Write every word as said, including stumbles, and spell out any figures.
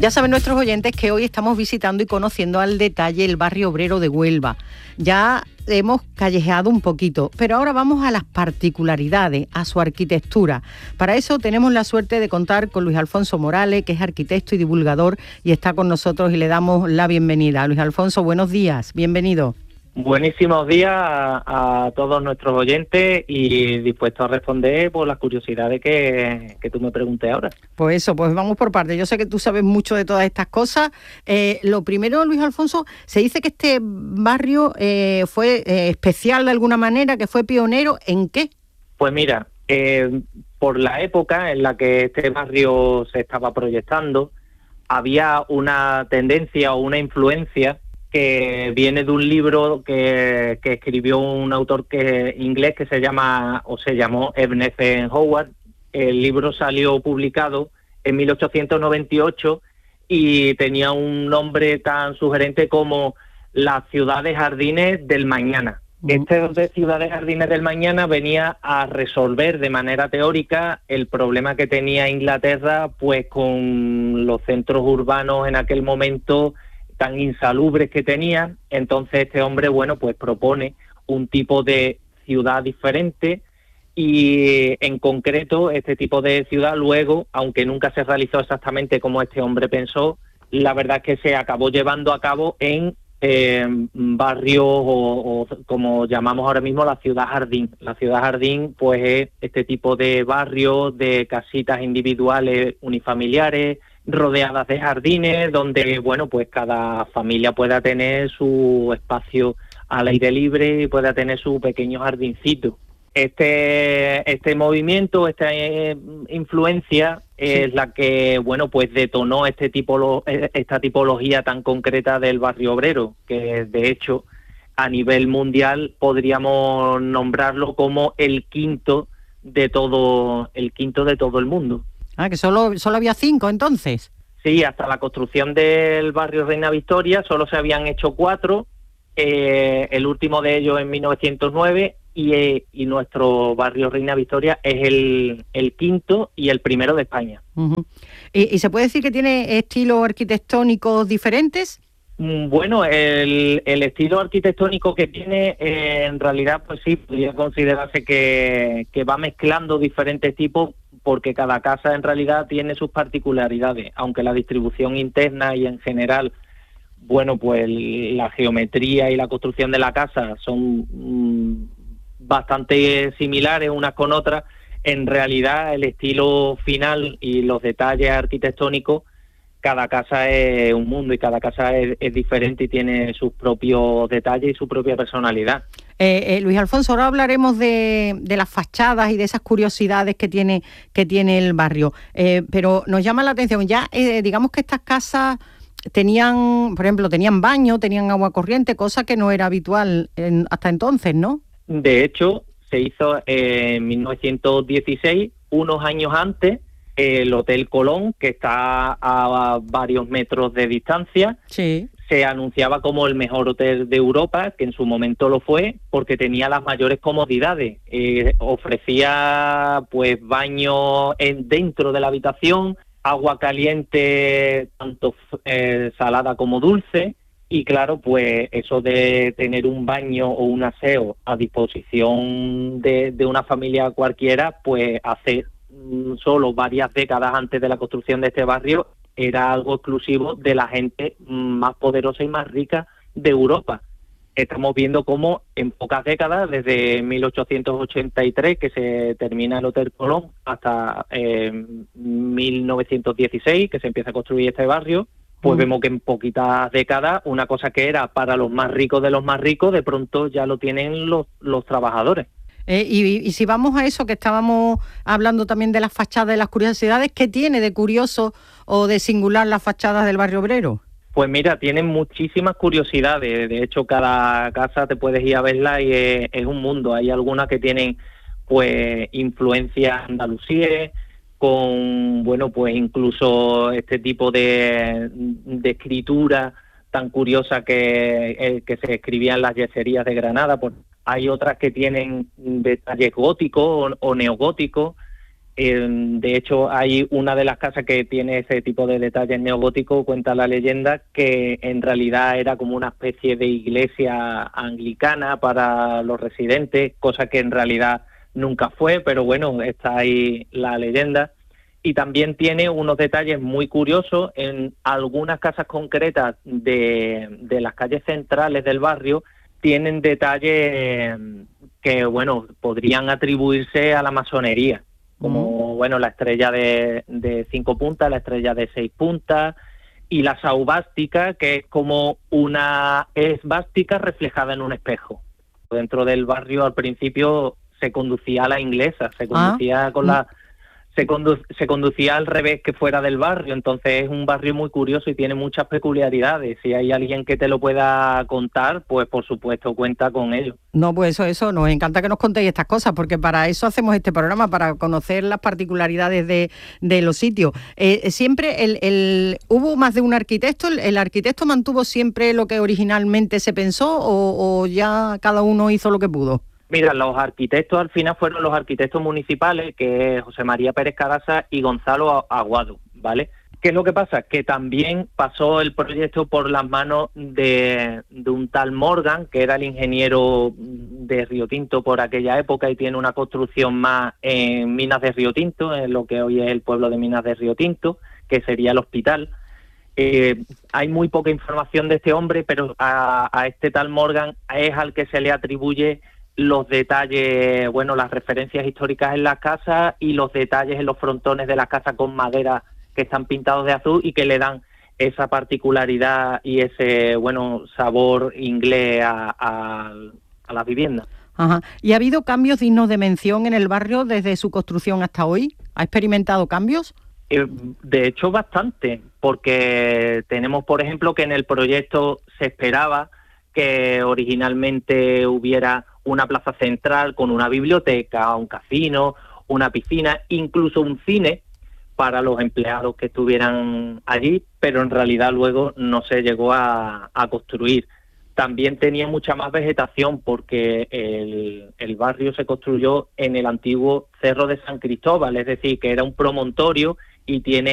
Ya saben nuestros oyentes que hoy estamos visitando y conociendo al detalle el barrio obrero de Huelva. Ya hemos callejeado un poquito, pero ahora vamos a las particularidades, a su arquitectura. Para eso tenemos la suerte de contar con Luis Alfonso Morales, que es arquitecto y divulgador, y está con nosotros y le damos la bienvenida. Luis Alfonso, buenos días, bienvenido. Buenísimos días a, a todos nuestros oyentes y dispuesto a responder por las curiosidades que, que tú me preguntes ahora. Pues eso, pues vamos por partes. Yo sé que tú sabes mucho de todas estas cosas. Eh, lo primero, Luis Alfonso, se dice que este barrio eh, fue eh, especial de alguna manera, que fue pionero. ¿En qué? Pues mira, eh, por la época en la que este barrio se estaba proyectando, había una tendencia o una influencia que viene de un libro que, que escribió un autor que inglés que se llama, o se llamó Ebenezer Howard. El libro salió publicado en mil ochocientos noventa y ocho y tenía un nombre tan sugerente como Las ciudades jardines del mañana. Uh-huh. Este de ciudades jardines del mañana venía a resolver de manera teórica el problema que tenía Inglaterra, pues con los centros urbanos en aquel momento tan insalubres que tenía. Entonces este hombre, bueno, pues propone un tipo de ciudad diferente y en concreto este tipo de ciudad luego, aunque nunca se realizó exactamente como este hombre pensó, la verdad es que se acabó llevando a cabo en eh, barrios o, o como llamamos ahora mismo la ciudad jardín. La ciudad jardín pues es este tipo de barrios de casitas individuales unifamiliares, rodeadas de jardines, donde, bueno, pues cada familia pueda tener su espacio al aire libre y pueda tener su pequeño jardincito. Este este movimiento, esta eh, influencia es sí. la que, bueno, pues detonó este tipo, esta tipología tan concreta del barrio obrero, que de hecho a nivel mundial podríamos nombrarlo como el quinto de todo el quinto de todo el mundo. Ah, que solo, solo había cinco entonces. Sí, hasta la construcción del barrio Reina Victoria solo se habían hecho cuatro, eh, el último de ellos en mil novecientos nueve y, eh, y nuestro barrio Reina Victoria es el, el quinto y el primero de España. Uh-huh. ¿Y, ¿Y se puede decir que tiene estilos arquitectónicos diferentes? Bueno, el, el estilo arquitectónico que tiene, eh, en realidad, pues sí, podría considerarse que, que va mezclando diferentes tipos, porque cada casa en realidad tiene sus particularidades, aunque la distribución interna y en general, bueno, pues la geometría y la construcción de la casa son mmm, bastante similares unas con otras. En realidad el estilo final y los detalles arquitectónicos, cada casa es un mundo y cada casa es, es diferente y tiene sus propios detalles y su propia personalidad. Eh, eh, Luis Alfonso, ahora hablaremos de, de las fachadas y de esas curiosidades que tiene que tiene el barrio, eh, pero nos llama la atención, ya eh, digamos que estas casas tenían, por ejemplo, tenían baño, tenían agua corriente, cosa que no era habitual en, hasta entonces, ¿no? De hecho, se hizo en mil novecientos dieciséis, unos años antes, el Hotel Colón, que está a varios metros de distancia, sí. se anunciaba como el mejor hotel de Europa, que en su momento lo fue, porque tenía las mayores comodidades. Eh, ofrecía pues baño en, dentro de la habitación, agua caliente, tanto eh, salada como dulce, y claro, pues eso de tener un baño o un aseo a disposición de, de una familia cualquiera, pues hace solo varias décadas antes de la construcción de este barrio era algo exclusivo de la gente más poderosa y más rica de Europa. Estamos viendo cómo en pocas décadas, desde mil ochocientos ochenta y tres, que se termina el Hotel Colón, hasta eh, mil novecientos dieciséis, que se empieza a construir este barrio, pues mm. vemos que en poquitas décadas una cosa que era para los más ricos de los más ricos, de pronto ya lo tienen los, los trabajadores. Eh, y, y si vamos a eso que estábamos hablando también de las fachadas, de las curiosidades, ¿qué tiene de curioso o de singular las fachadas del barrio obrero? Pues mira, tienen muchísimas curiosidades. De hecho, cada casa te puedes ir a verla y es, es un mundo. Hay algunas que tienen pues influencias andalusíes, con, bueno, pues incluso este tipo de, de escritura tan curiosa que, eh, que se escribía en las yeserías de Granada. Pues hay otras que tienen detalles góticos o, o neogóticos, Eh, de hecho, hay una de las casas que tiene ese tipo de detalles neogóticos, cuenta la leyenda, que en realidad era como una especie de iglesia anglicana para los residentes, cosa que en realidad nunca fue, pero bueno, está ahí la leyenda. Y también tiene unos detalles muy curiosos en algunas casas concretas de, de las calles centrales del barrio, tienen detalles que, bueno, podrían atribuirse a la masonería, como, bueno, la estrella de, de cinco puntas, la estrella de seis puntas, y la saubástica, que es como una esvástica reflejada en un espejo. Dentro del barrio, al principio, se conducía a la inglesa, se conducía ah. con la... Se, condu se conducía al revés que fuera del barrio, entonces es un barrio muy curioso y tiene muchas peculiaridades. Si hay alguien que te lo pueda contar, pues por supuesto cuenta con ello. No, pues eso, eso, nos encanta que nos contéis estas cosas, porque para eso hacemos este programa, para conocer las particularidades de, de los sitios. Eh, siempre el, el, hubo más de un arquitecto, el, el arquitecto mantuvo siempre lo que originalmente se pensó o, o ya cada uno hizo lo que pudo. Mira, los arquitectos al final fueron los arquitectos municipales, que es José María Pérez Caraza y Gonzalo Aguado, ¿vale? ¿Qué es lo que pasa? Que también pasó el proyecto por las manos de, de un tal Morgan, que era el ingeniero de Río Tinto por aquella época y tiene una construcción más en Minas de Río Tinto, en lo que hoy es el pueblo de Minas de Río Tinto, que sería el hospital. Eh, hay muy poca información de este hombre, pero a, a este tal Morgan es al que se le atribuye los detalles, bueno, las referencias históricas en las casas y los detalles en los frontones de las casas con madera que están pintados de azul y que le dan esa particularidad y ese, bueno, sabor inglés a, a, a las viviendas. Ajá. ¿Y ha habido cambios dignos de mención en el barrio desde su construcción hasta hoy? ¿Ha experimentado cambios? Eh, de hecho, bastante, porque tenemos, por ejemplo, que en el proyecto se esperaba que originalmente hubiera una plaza central con una biblioteca, un casino, una piscina, incluso un cine para los empleados que estuvieran allí, pero en realidad luego no se llegó a, a construir. También tenía mucha más vegetación porque el, el barrio se construyó en el antiguo Cerro de San Cristóbal, es decir, que era un promontorio y tiene